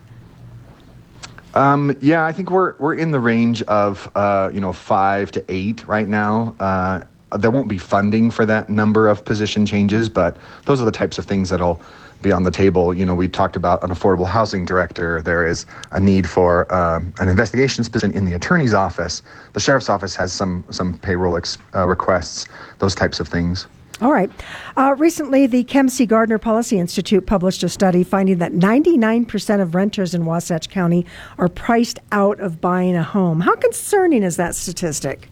Speaker 6: Um, yeah, I think we're we're in the range of uh, you know five to eight right now. Uh, there won't be funding for that number of position changes, but those are the types of things that'll be on the table. You know, we talked about an affordable housing director. There is a need for um, an investigations position in the attorney's office. The sheriff's office has some some payroll ex- uh, requests, those types of things.
Speaker 4: All right. Uh, recently, the Kem C. Gardner Policy Institute published a study finding that ninety-nine percent of renters in Wasatch County are priced out of buying a home. How concerning is that statistic?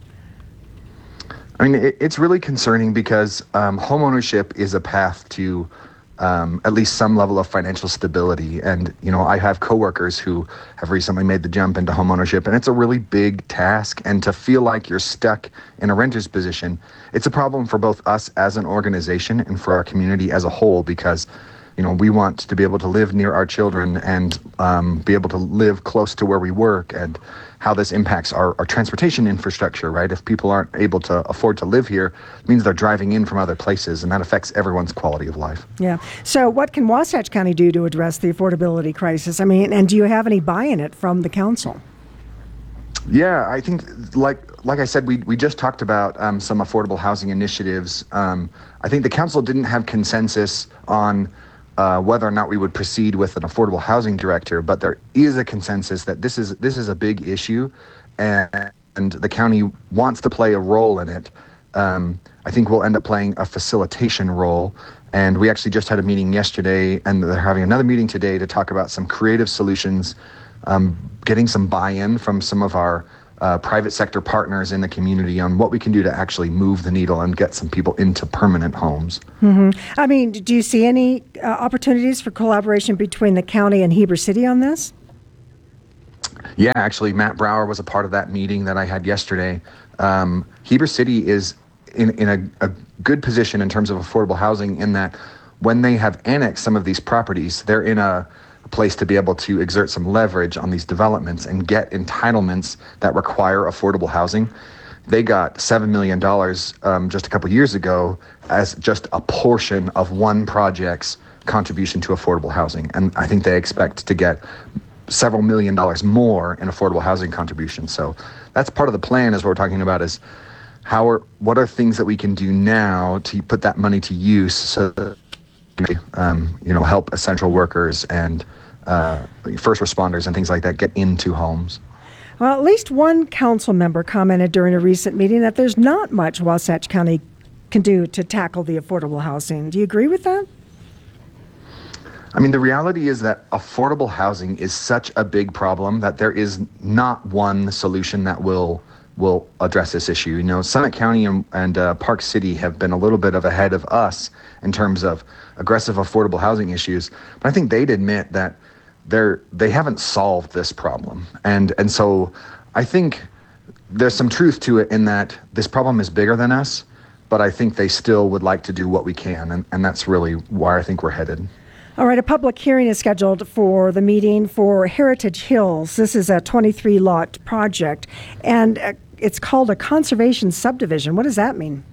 Speaker 6: I mean, it, it's really concerning because um, homeownership is a path to um, at least some level of financial stability. And, you know, I have coworkers who have recently made the jump into homeownership, and it's a really big task. And to feel like you're stuck in a renter's position, it's a problem for both us as an organization and for our community as a whole, because, you know, we want to be able to live near our children and um, be able to live close to where we work, and how this impacts our, our transportation infrastructure, right? If people aren't able to afford to live here, it means they're driving in from other places, and that affects everyone's quality of life.
Speaker 4: Yeah. So what can Wasatch County do to address the affordability crisis? I mean, and do you have any buy-in it from the council?
Speaker 6: Yeah, I think, like like I said, we we just talked about um, some affordable housing initiatives. Um, I think the council didn't have consensus on Uh, whether or not we would proceed with an affordable housing director, but there is a consensus that this is this is a big issue, and, and the county wants to play a role in it. Um, I think we'll end up playing a facilitation role, and we actually just had a meeting yesterday, and they're having another meeting today to talk about some creative solutions, um, getting some buy-in from some of our Uh, private sector partners in the community on what we can do to actually move the needle and get some people into permanent homes.
Speaker 4: Mm-hmm. I mean, do you see any uh, opportunities for collaboration between the county and Heber City on this?
Speaker 6: Yeah, actually, Matt Brower was a part of that meeting that I had yesterday. Um, Heber City is in, in a, a good position in terms of affordable housing, in that when they have annexed some of these properties, they're in a place to be able to exert some leverage on these developments and get entitlements that require affordable housing. They got seven million dollars um, just a couple years ago as just a portion of one project's contribution to affordable housing. And I think they expect to get several million dollars more in affordable housing contributions. So that's part of the plan, is what we're talking about, is how are, what are things that we can do now to put that money to use so that um, you know, help essential workers and uh, first responders and things like that get into homes.
Speaker 4: Well, at least one council member commented during a recent meeting that there's not much Wasatch County can do to tackle the affordable housing. Do you agree with that?
Speaker 6: I mean, the reality is that affordable housing is such a big problem that there is not one solution that will will address this issue. You know, Summit County and, and uh, Park City have been a little bit of ahead of us in terms of aggressive affordable housing issues, but I think they'd admit that they're they haven't solved this problem, and and so I think there's some truth to it in that this problem is bigger than us, but I think they still would like to do what we can, and, and that's really where I think we're headed.
Speaker 4: All right, a public hearing is scheduled for the meeting for Heritage Hills. This is a twenty-three lot project, and uh, it's called a conservation subdivision. What does that mean?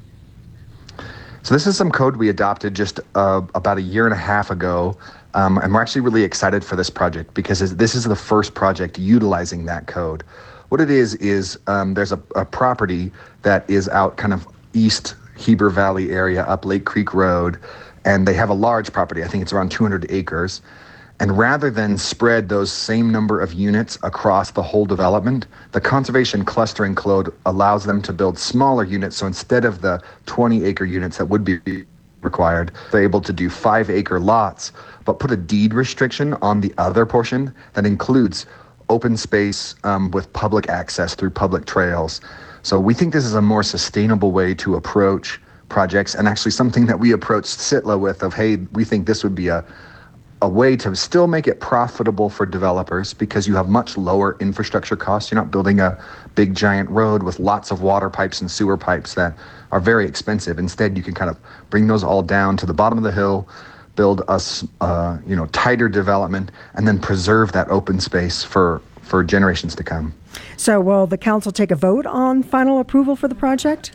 Speaker 6: So this is some code we adopted just uh, about a year and a half ago, um, and we're actually really excited for this project because this is the first project utilizing that code. What it is is um, there's a, a property that is out kind of east Heber Valley area, up Lake Creek Road, and they have a large property. I think it's around two hundred acres. And rather than spread those same number of units across the whole development, the conservation clustering code allows them to build smaller units. So instead of the twenty acre units that would be required, they're able to do five acre lots, but put a deed restriction on the other portion that includes open space um, with public access through public trails. So we think this is a more sustainable way to approach projects, and actually something that we approached S I T L A with of, hey, we think this would be a a way to still make it profitable for developers because you have much lower infrastructure costs. You're not building a big giant road with lots of water pipes and sewer pipes that are very expensive. Instead, you can kind of bring those all down to the bottom of the hill, build a uh, you know tighter development, and then preserve that open space for, for generations to come.
Speaker 4: So will the council take a vote on final approval for the project?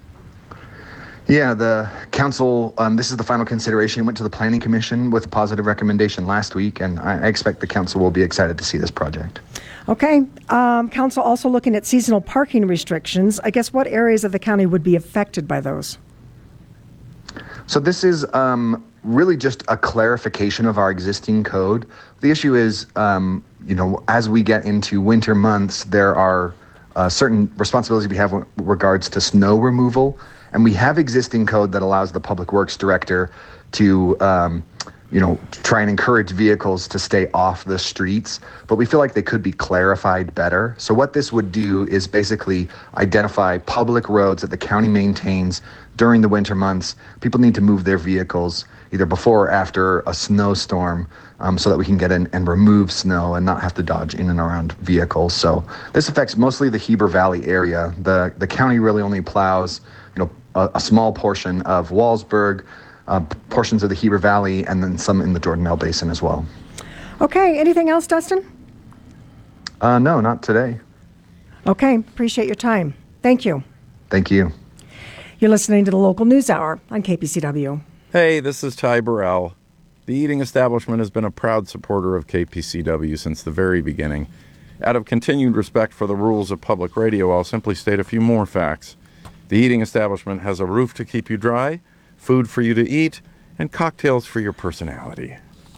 Speaker 6: Yeah, the council, um, this is the final consideration, went to the Planning Commission with a positive recommendation last week, and I expect the council will be excited to see this project.
Speaker 4: Okay. Um, council also looking at seasonal parking restrictions. I guess what areas of the county would be affected by those?
Speaker 6: So this is um, really just a clarification of our existing code. The issue is, um, you know, as we get into winter months, there are uh, certain responsibilities we have with regards to snow removal, and we have existing code that allows the Public Works Director to, um, you know, try and encourage vehicles to stay off the streets, but we feel like they could be clarified better. So what this would do is basically identify public roads that the county maintains during the winter months. People need to move their vehicles either before or after a snowstorm, um, so that we can get in and remove snow and not have to dodge in and around vehicles. So this affects mostly the Heber Valley area. The the county really only plows, you know, a, a small portion of Wallsburg, uh, portions of the Heber Valley, and then some in the Jordanelle Basin as well.
Speaker 4: Okay, anything else, Dustin?
Speaker 6: Uh, no, not today.
Speaker 4: Okay, appreciate your time. Thank you.
Speaker 6: Thank you.
Speaker 4: You're listening to the Local News Hour on K P C W.
Speaker 8: Hey, this is Ty Burrell. The Eating Establishment has been a proud supporter of K P C W since the very beginning. Out of continued respect for the rules of public radio, I'll simply state a few more facts. The Eating Establishment has a roof to keep you dry, food for you to eat, and cocktails for your personality.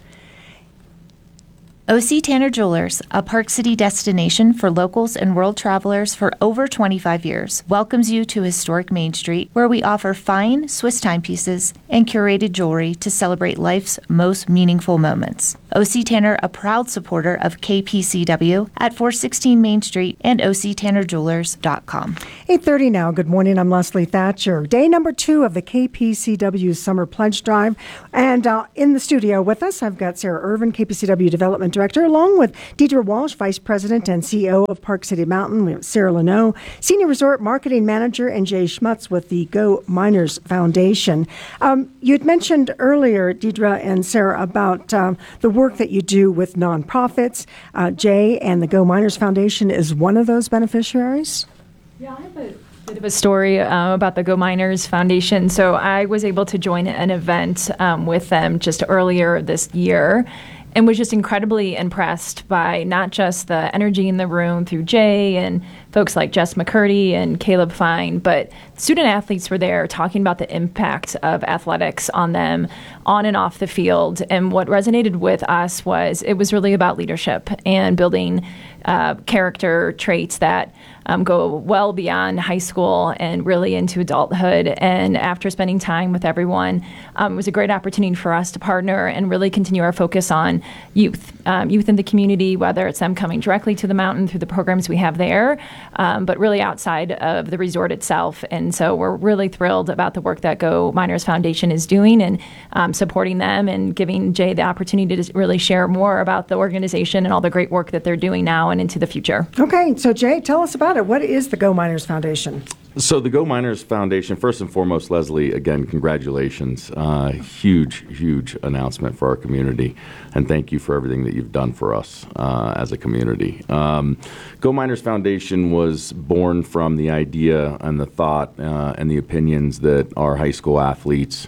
Speaker 9: O C Tanner Jewelers, a Park City destination for locals and world travelers for over twenty-five years, welcomes you to historic Main Street, where we offer fine Swiss timepieces and curated jewelry to celebrate life's most meaningful moments. O C Tanner, a proud supporter of K P C W at four sixteen Main Street and O C Tanner Jewelers dot com.
Speaker 4: eight thirty now. Good morning. I'm Leslie Thatcher. Day number two of the K P C W Summer Pledge Drive. And uh, in the studio with us, I've got Sarah Irvin, K P C W Development Director, along with Deidre Walsh, Vice President and C E O of Park City Mountain. We have Sarah Leno, Senior Resort Marketing Manager, and Jay Schmutz with the Go Miners Foundation. Um, you had mentioned earlier, Deidre and Sarah, about um, the work that you do with nonprofits. Uh, Jay and the Go Miners Foundation is one of those beneficiaries?
Speaker 5: Yeah, I have a bit of a story uh, about the Go Miners Foundation. So I was able to join an event um, with them just earlier this year, and was just incredibly impressed by not just the energy in the room through Jay and folks like Jess McCurdy and Caleb Fine, but student athletes were there talking about the impact of athletics on them on and off the field. And what resonated with us was it was really about leadership and building uh, character traits that um, go well beyond high school and really into adulthood. And after spending time with everyone, um, it was a great opportunity for us to partner and really continue our focus on youth, um, youth in the community, whether it's them coming directly to the mountain through the programs we have there, um, but really outside of the resort itself. And so we're really thrilled about the work that Go Miners Foundation is doing and um, supporting them and giving Jay the opportunity to really share more about the organization and all the great work that they're doing now and into the future.
Speaker 4: Okay, so Jay, tell us about it. What is the Go Miners Foundation?
Speaker 10: So the Go Miners Foundation, first and foremost, Leslie, again, congratulations. Uh, huge, huge announcement for our community. And thank you for everything that you've done for us uh, as a community. Um, Go Miners Foundation was born from the idea and the thought uh, and the opinions that our high school athletes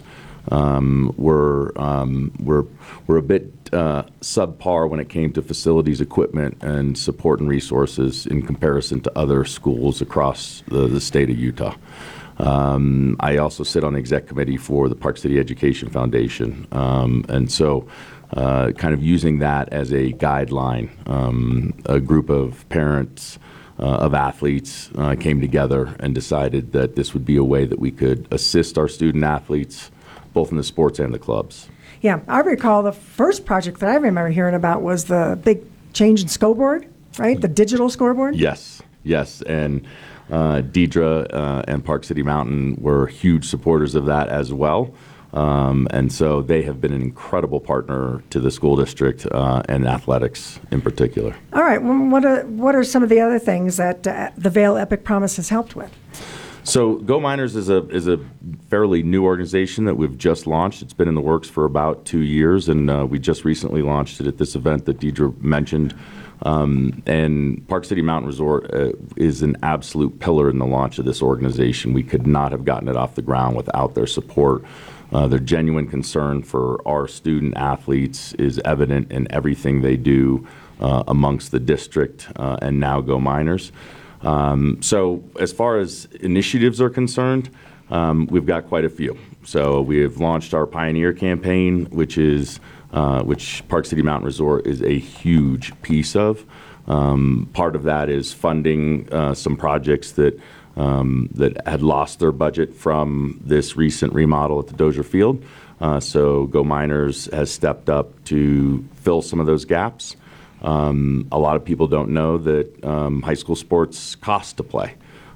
Speaker 10: um, were, um, were, were a bit Uh, subpar when it came to facilities, equipment, and support and resources in comparison to other schools across the, the state of Utah. Um, I also sit on the exec committee for the Park City Education Foundation. Um, and so uh, kind of using that as a guideline, um, a group of parents uh, of athletes uh, came together and decided that this would be a way that we could assist our student athletes, both in the sports and the clubs.
Speaker 4: Yeah, I recall the first project that I remember hearing about was the big change in scoreboard, right? The digital scoreboard?
Speaker 10: Yes, yes. And uh, Deidre uh, and Park City Mountain were huge supporters of that as well. Um, and so they have been an incredible partner to the school district uh, and athletics in particular.
Speaker 4: All right. Well, what are, what are some of the other things that uh, the Vail Epic Promise has helped with?
Speaker 10: So Go Miners is a is a fairly new organization that we've just launched. It's been in the works for about two years, and uh, we just recently launched it at this event that Deidre mentioned. Um, and Park City Mountain Resort uh, is an absolute pillar in the launch of this organization. We could not have gotten it off the ground without their support. Uh, their genuine concern for our student athletes is evident in everything they do uh, amongst the district uh, and now Go Miners. Um, so as far as initiatives are concerned, Um, we've got quite a few. So we have launched our Pioneer campaign, which is uh, which Park City Mountain Resort is a huge piece of. Um, part of that is funding uh, some projects that um, that had lost their budget from this recent remodel at the Dozier Field. Uh, so Go Miners has stepped up to fill some of those gaps. Um, a lot of people don't know that um, high school sports cost to play.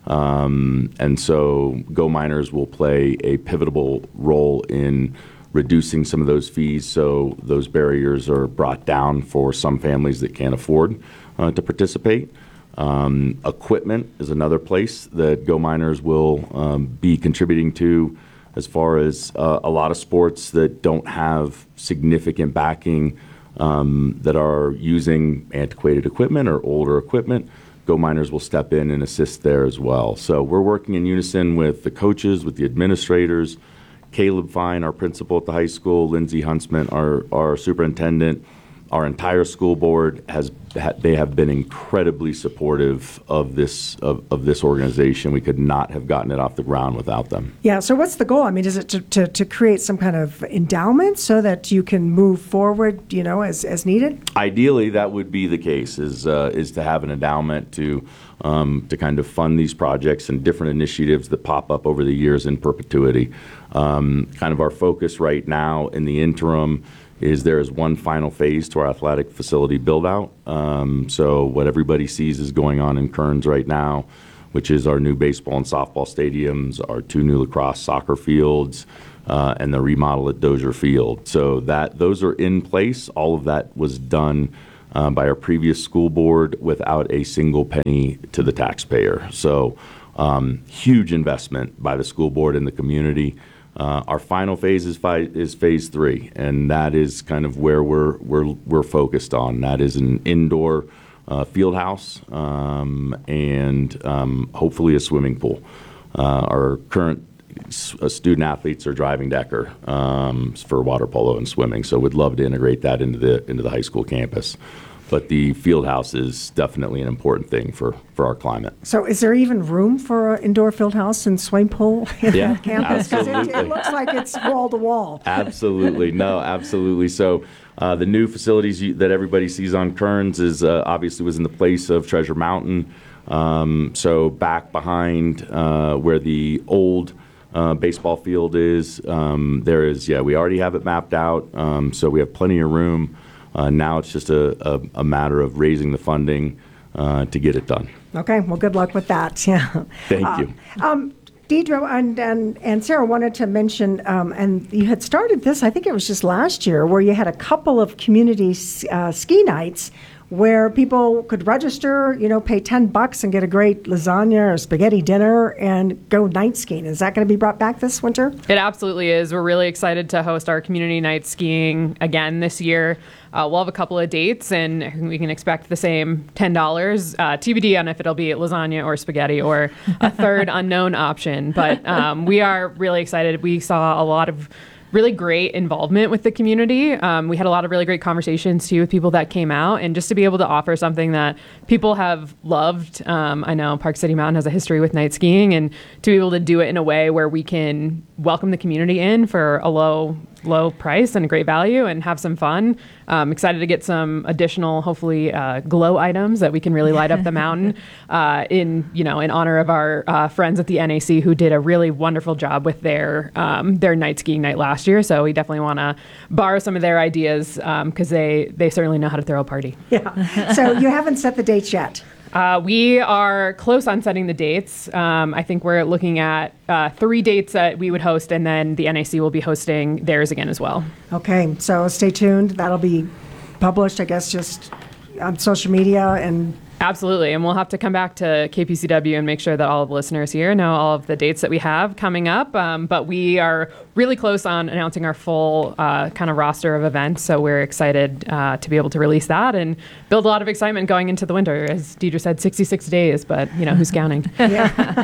Speaker 10: Um, and so Go Miners will play a pivotal role in reducing some of those fees so those barriers are brought down for some families that can't afford uh, to participate. Um, equipment is another place that Go Miners will um, be contributing to as far as uh, a lot of sports that don't have significant backing um, that are using antiquated equipment or older equipment. Go Miners will step in and assist there as well. So we're working in unison with the coaches, with the administrators, Caleb Fine, our principal at the high school, Lindsay Huntsman, our, our superintendent, our entire school board has they have been incredibly supportive of this of, of this organization. We could not have gotten it off the ground without them.
Speaker 4: Yeah, so what's the goal? I mean, is it to, to, to create some kind of endowment so that you can move forward, you know, as, as needed?
Speaker 10: Ideally, that would be the case, is uh, is to have an endowment to um, to kind of fund these projects and different initiatives that pop up over the years in perpetuity. Um, kind of our focus right now in the interim is there is one final phase to our athletic facility build-out. Um, so what everybody sees is going on in Kearns right now, which is our new baseball and softball stadiums, our two new lacrosse soccer fields, uh, and the remodel at Dozier Field. So that those are in place. All of that was done uh, by our previous school board without a single penny to the taxpayer. So um, huge investment by the school board and the community. Uh, our final phase is, fi- is phase three, and that is kind of where we're we're we're focused on. That is an indoor uh, field house um, and um, hopefully a swimming pool. Uh, our current s- uh, student athletes are driving Decker um, for water polo and swimming, so we'd love to integrate that into the into the high school campus. But the field house is definitely an important thing for, for our climate.
Speaker 4: So is there even room for an indoor field house and swimming pool in
Speaker 10: Yeah,
Speaker 4: the campus? 'Cause it,
Speaker 10: absolutely.
Speaker 4: it looks like it's wall to wall.
Speaker 10: Absolutely. No, absolutely. So uh, the new facilities you, that everybody sees on Kearns is uh, obviously was in the place of Treasure Mountain. Um, so back behind uh, where the old uh, baseball field is, um, there is, yeah, we already have it mapped out. Um, so we have plenty of room. Uh, now it's just a, a, a matter of raising the funding uh, to get it done.
Speaker 4: Okay, well, good luck with that. Yeah.
Speaker 10: Thank
Speaker 4: Uh,
Speaker 10: you.
Speaker 4: Um, Deidre and, and, and Sarah wanted to mention, um, and you had started this, I think it was just last year, where you had a couple of community uh, ski nights where people could register, you know, pay ten bucks and get a great lasagna or spaghetti dinner and go night skiing. Is that going to be brought back this winter?
Speaker 7: It absolutely is. We're really excited to host our community night skiing again this year. Uh, we'll have a couple of dates, and we can expect the same ten dollars. Uh, T B D on if it'll be lasagna or spaghetti or a third unknown option. But um, we are really excited. We saw a lot of really great involvement with the community. Um, we had a lot of really great conversations too with people that came out, and just to be able to offer something that people have loved. Um, I know Park City Mountain has a history with night skiing, and to be able to do it in a way where we can welcome the community in for a low low price and a great value and have some fun. Um, excited to get some additional, hopefully, uh, glow items that we can really light up the mountain uh, in, you know, in honor of our uh, friends at the N A C who did a really wonderful job with their um, their night skiing night last year. So we definitely want to borrow some of their ideas because um, they they certainly know how to throw a party.
Speaker 4: Yeah. So you haven't set the dates yet.
Speaker 7: Uh, we are close on setting the dates. Um, I think we're looking at uh, three dates that we would host, and then the N A C will be hosting theirs again as well.
Speaker 4: Okay, so stay tuned. That'll be published, I guess, just on social media and...
Speaker 7: Absolutely, and we'll have to come back to K P C W and make sure that all of the listeners here know all of the dates that we have coming up. Um, but we are really close on announcing our full uh, kind of roster of events, so we're excited uh, to be able to release that and build a lot of excitement going into the winter. As Deidre said, sixty-six days, but you know, who's counting?
Speaker 4: Yeah.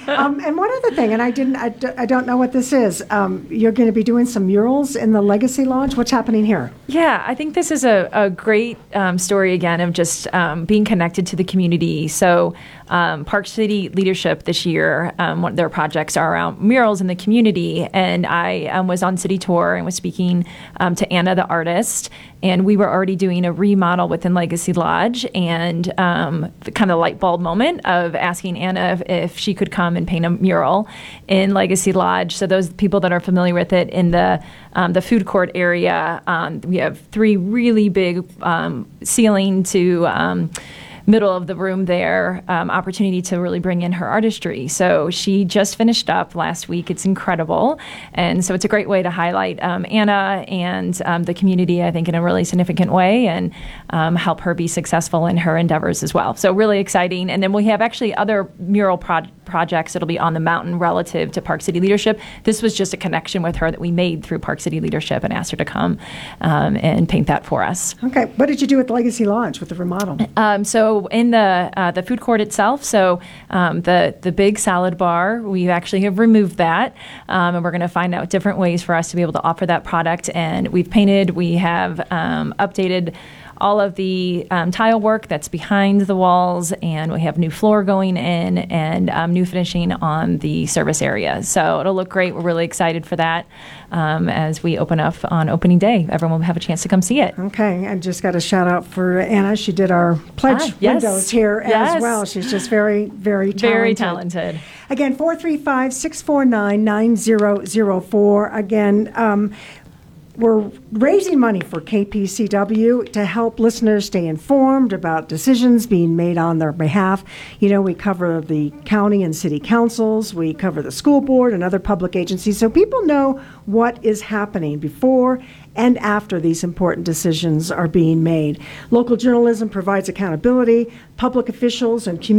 Speaker 4: um, and one other thing, and I didn't, I, d- I don't know what this is. Um, you're going to be doing some murals in the Legacy Lodge. What's happening here?
Speaker 5: Yeah, I think this is a, a great um, story again of just um, being connected to the community. So um, Park City leadership this year, um, one of their projects are around murals in the community. And I um, was on city tour and was speaking um, to Anna, the artist. And we were already doing a remodel within Legacy Lodge, and um, the kind of light bulb moment of asking Anna if, if she could come and paint a mural in Legacy Lodge. So those people that are familiar with it, in the um, the food court area, um, we have three really big um, ceiling to um, middle of the room there, um, opportunity to really bring in her artistry. So she just finished up last week. It's incredible. And so it's a great way to highlight um, Anna and um, the community, I think, in a really significant way, and um, help her be successful in her endeavors as well. So really exciting. And then we have actually other mural pro- projects that'll be on the mountain relative to Park City leadership. This was just a connection with her that we made through Park City leadership, and asked her to come um, and paint that for us.
Speaker 4: Okay. What did you do at the Legacy Lodge with the remodel?
Speaker 5: Um, so in the uh, the food court itself, so um, the the big salad bar, we actually have removed that, um, and we're going to find out different ways for us to be able to offer that product. And we've painted, we have um, updated all of the um, tile work that's behind the walls, and we have new floor going in, and um, new finishing on the service area. So it'll look great. We're really excited for that um, as we open up on opening day. Everyone will have a chance to come see it.
Speaker 4: Okay, I just got a shout out for Anna. She did our pledge
Speaker 5: Ah, yes.
Speaker 4: windows here
Speaker 5: Yes.
Speaker 4: as well. She's just very, very talented.
Speaker 5: Very talented.
Speaker 4: Again, four three five, six four nine, nine zero zero four. Again, um, we're raising money for K P C W to help listeners stay informed about decisions being made on their behalf. You know, we cover the county and city councils, we cover the school board and other public agencies, so people know what is happening before and after these important decisions are being made. Local journalism provides accountability. Public officials and community